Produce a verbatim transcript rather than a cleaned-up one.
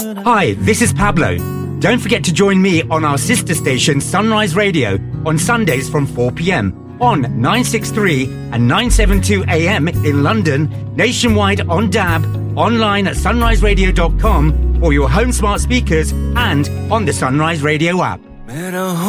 Hi, this is Pablo. Don't forget to join me on our sister station Sunrise Radio on Sundays from four p.m. on nine sixty-three and nine seventy-two A M in London, nationwide on D A B, online at sunrise radio dot com, or your home smart speakers and on the Sunrise Radio app.